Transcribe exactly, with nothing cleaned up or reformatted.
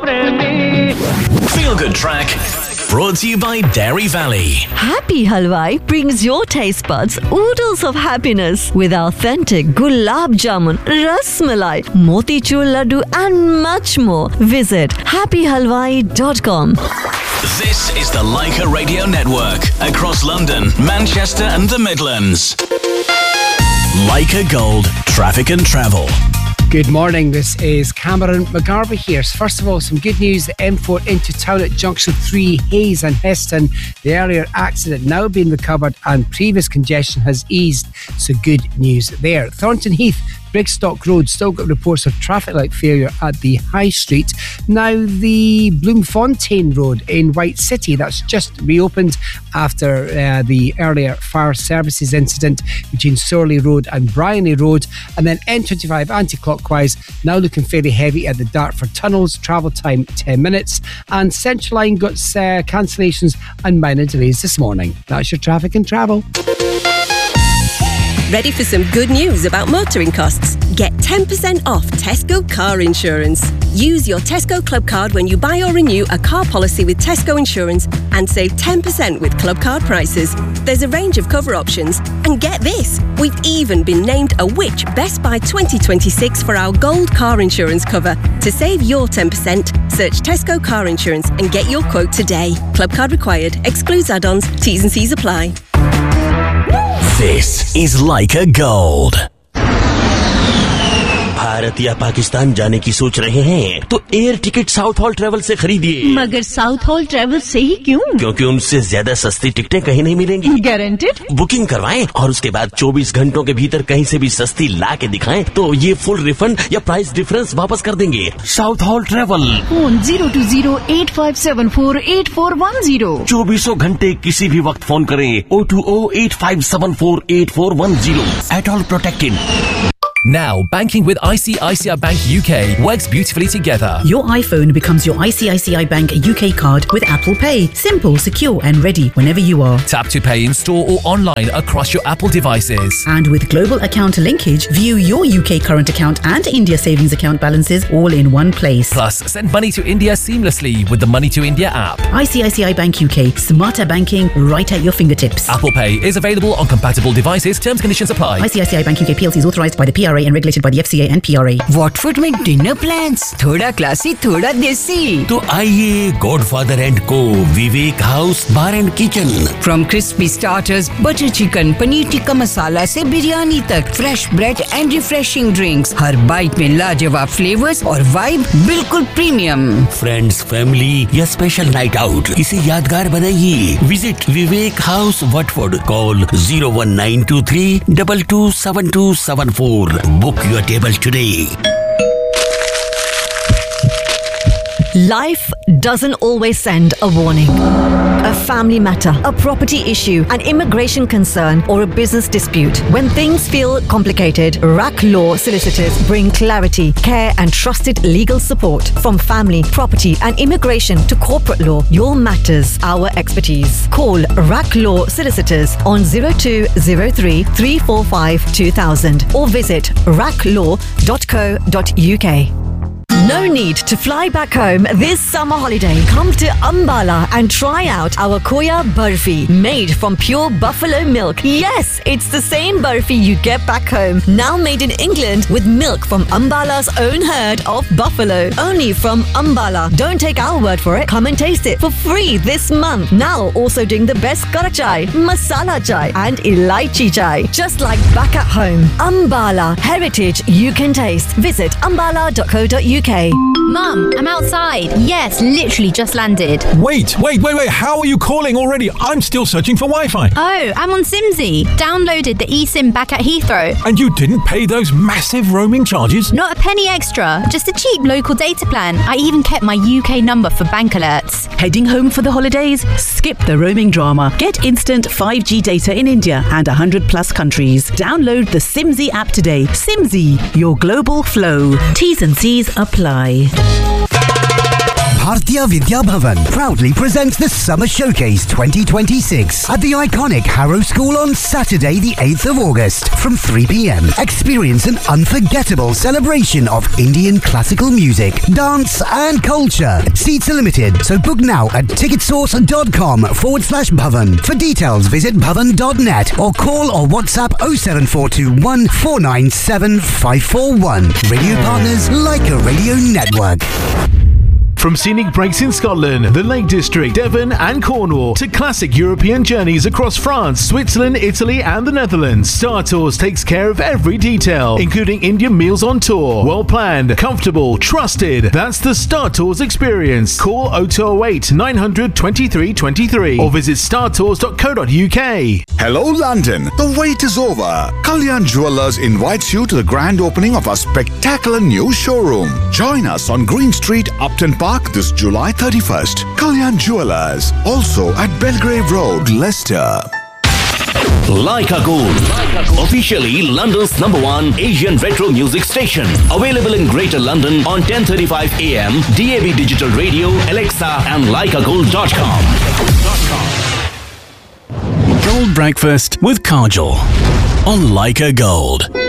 Feel Good Track, brought to you by Dairy Valley. Happy Halwai brings your taste buds oodles of happiness with authentic gulab jamun, ras malai, motichur laddu and much more. Visit happy halwai dot com. This is the Leica Radio Network, across London, Manchester and the Midlands. Leica Gold, traffic and travel. Good morning, this is Cameron McGarvey here. First of all, some good news. The M four into town at Junction three, Hayes and Heston. The earlier accident now being recovered and previous congestion has eased. So good news there. Thornton Heath, Brigstock Road, still got reports of traffic light failure at the High Street. Now the Bloemfontein Road in White City, that's just reopened after uh, the earlier fire services incident between Sorley Road and Bryony Road. And then N twenty-five anti-clockwise, now looking fairly heavy at the Dartford tunnels, travel time ten minutes. And Central Line got uh, cancellations and minor delays this morning. That's your traffic and travel. Ready for some good news about motoring costs? Get ten percent off Tesco car insurance. Use your Tesco Club card when you buy or renew a car policy with Tesco Insurance and save ten percent with Club card prices. There's a range of cover options. And get this, we've even been named a Which Best Buy twenty twenty-six for our gold car insurance cover. To save your ten percent, search Tesco Car Insurance and get your quote today. Club card required. Excludes add-ons. T's and C's apply. This is Leica Gold. Bharat या पाकिस्तान जाने की सोच रहे हैं तो air ticket south hall travel से खरीदिए। मगर साउथ हॉल ट्रेवल से ही क्यों? क्योंकि उनसे ज्यादा सस्ती टिकटें कहीं नहीं मिलेंगी। गारंटेड? बुकिंग करवाएं और उसके बाद चौबीस घंटों के भीतर कहीं से भी सस्ती ला के दिखाएं तो ये फुल रिफंड या प्राइस डिफरेंस वापस कर देंगे। South hall travel, phone zero to zero eight five seven four eight four one zero. चौबीसों घंटे किसी भी वक्त फोन करें O two O eight five seven four eight four one zero. At all protected. Now, banking with I C I C I Bank U K works beautifully together. Your iPhone becomes your I C I C I Bank U K card with Apple Pay. Simple, secure and ready whenever you are. Tap to pay in store or online across your Apple devices. And with global account linkage, view your U K current account and India savings account balances all in one place. Plus, send money to India seamlessly with the Money to India app. I C I C I Bank U K. Smarter banking right at your fingertips. Apple Pay is available on compatible devices. Terms and conditions apply. I C I C I Bank U K P L C is authorised by the P R A and regulated by the F C A and P R A. Watford में dinner plans, थोड़ा classy, थोड़ा देसी. तो आइए Godfather and Co. Vivek house bar and kitchen. From crispy starters, butter chicken, paneer tikka masala से बिरयानी तक, fresh bread and refreshing drinks. Her bite में लाजवाब flavors और vibe बिल्कुल premium. Friends, family या special night out, इसे यादगार बनाइए. Visit Vivek house Watford. Call zero one nine two three two two seven two seven four. Book your table today. Life doesn't always send a warning. A family matter, a property issue, an immigration concern, or a business dispute. When things feel complicated, R A C Law Solicitors bring clarity, care, and trusted legal support. From family, property, and immigration to corporate law, your matters, our expertise. Call R A C Law Solicitors on zero two zero three three four five two thousand or visit rac law dot co dot u k. No need to fly back home this summer holiday. Come to Ambala and try out our Koya Burfi, made from pure buffalo milk. Yes, it's the same burfi you get back home, now made in England with milk from Ambala's own herd of buffalo. Only from Ambala. Don't take our word for it. Come and taste it for free this month. Now also doing the best Karak chai, masala chai and elaichi chai. Just like back at home. Ambala, heritage you can taste. Visit ambala dot co dot u k. Mum, I'm outside. Yes, literally just landed. Wait, wait, wait, wait. How are you calling already? I'm still searching for Wi-Fi. Oh, I'm on Simsy. Downloaded the eSIM back at Heathrow. And you didn't pay those massive roaming charges? Not a penny extra. Just a cheap local data plan. I even kept my U K number for bank alerts. Heading home for the holidays? Skip the roaming drama. Get instant five G data in India and one hundred plus countries. Download the Simsy app today. Simsy, your global flow. T's and C's apply. Bhartiya Vidya Bhavan proudly presents the Summer Showcase twenty twenty-six at the iconic Harrow School on Saturday the eighth of August from three p.m. Experience an unforgettable celebration of Indian classical music, dance and culture. Seats are limited, so book now at ticketsource.com forward slash Bhavan. For details, visit bhavan dot net or call or WhatsApp oh seven four two one four nine seven five four one. Radio partners Leica Radio Network. From scenic breaks in Scotland, the Lake District, Devon and Cornwall to classic European journeys across France, Switzerland, Italy and the Netherlands, Star Tours takes care of every detail, including Indian meals on tour. Well planned, comfortable, trusted. That's the Star Tours experience. Call oh two oh eight nine hundred twenty-three twenty-three or visit star tours dot co dot uk. Hello London, the wait is over. Kalyan Jewellers invites you to the grand opening of our spectacular new showroom. Join us on Green Street, Upton Park this July thirty-first. Kalyan Jewellers, also at Belgrave Road, Leicester. Leica Gold, officially London's number one Asian retro music station. Available in Greater London on ten thirty-five a m, D A B Digital Radio, Alexa and leica gold dot com. Gold Breakfast with Kajal on Leica Gold.